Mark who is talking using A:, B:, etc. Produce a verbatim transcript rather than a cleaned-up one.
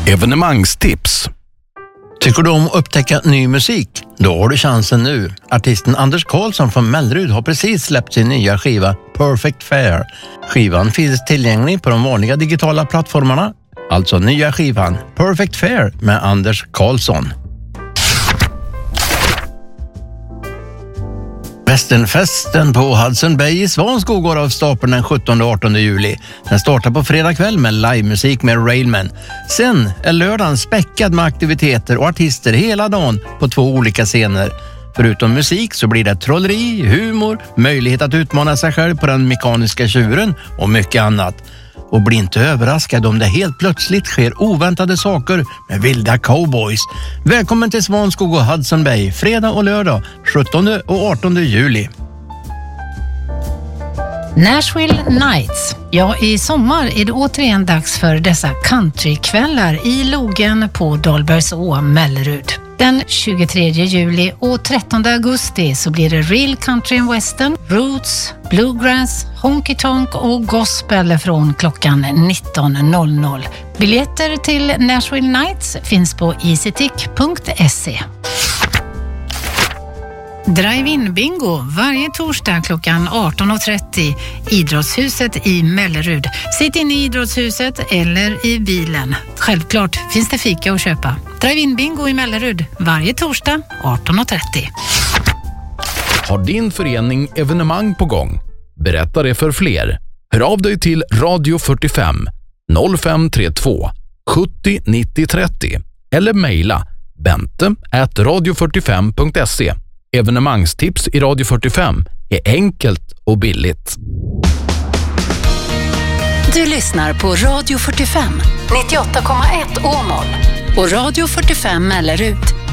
A: Evenemangstips.
B: Tycker du om att upptäcka ny musik? Då har du chansen nu. Artisten Anders Karlsson från Mellerud har precis släppt sin nya skiva Perfect Fair. Skivan finns tillgänglig på de vanliga digitala plattformarna. Alltså nya skivan Perfect Fair med Anders Karlsson. Västernfesten på Hudson Bay i Svanskog går av stapeln den sjuttonde och artonde juli. Den startar på fredag kväll med livemusik med Railman. Sen är lördagen späckad med aktiviteter och artister hela dagen på två olika scener. Förutom musik så blir det trolleri, humor, möjlighet att utmana sig själv på den mekaniska tjuren och mycket annat. Och bli inte överraskad om det helt plötsligt sker oväntade saker med vilda cowboys. Välkommen till Svanskog och Hudson Bay, fredag och lördag, sjuttonde och artonde juli.
C: Nashville Nights. Ja, i sommar är det återigen dags för dessa countrykvällar i Logen på Dahlbergså, Mellerud. Den tjugotredje juli och trettonde augusti så blir det real country and western, roots, bluegrass, honky tonk och gospel från klockan nitton noll noll. Biljetter till Nashville Nights finns på easytick punkt se. Drive-in bingo varje torsdag klockan arton och trettio. Idrottshuset i Mellerud. Sitt in i Idrottshuset eller i bilen. Självklart finns det fika att köpa. Drive-in bingo i Mellerud varje torsdag arton och trettio.
A: Har din förening evenemang på gång? Berätta det för fler. Hör av dig till Radio fyrtiofem noll fem tre två sjuttio nittio trettio eller mejla bente at radio fyrtiofem punkt se. Evenemangstips i Radio fyrtiofem är enkelt och billigt.
D: Du lyssnar på Radio fyrtiofem, nittioåtta komma ett Åmål och Radio fyrtiofem Mellerud.